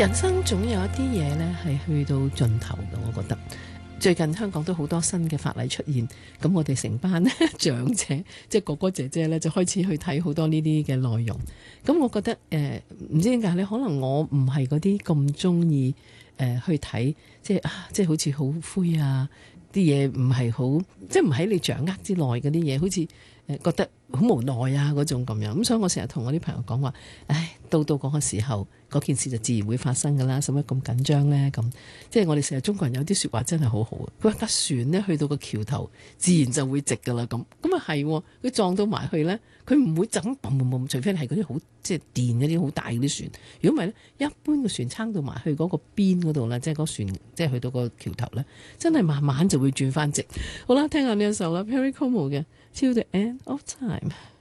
人生總有一啲嘢呢係去到盡頭嘅，我覺得。最近香港都好多新嘅法例出現，咁我哋成班長者，即係哥哥姐姐呢，就開始去睇好多呢啲嘅內容。咁我覺得唔知點解呢，可能我唔係嗰啲咁中意去睇，即係好似好灰啊，啲嘢唔係好，即係唔喺你掌握之內嗰啲嘢，好似覺得好無奈啊嗰種咁樣。咁所以我成日同我啲朋友講話，唉，到嗰個時候，嗰件事就自然會發生㗎啦，使乜咁緊張呢？咁即係我哋成日中國人有啲説話真係好好。佢話架船呢去到個橋頭，自然就會直㗎啦。咁啊係，佢撞到埋去呢，佢唔會就咁嘣嘣嘣，除非係嗰啲好即係電嗰啲好大嗰啲船。如果唔係呢，一般嘅船撐到埋去嗰個邊嗰度呢，即係嗰船即係去到個橋頭呢，真係慢慢就會轉翻直。好啦，聽下呢一首啦 Perry Como 嘅 Till the End of Time。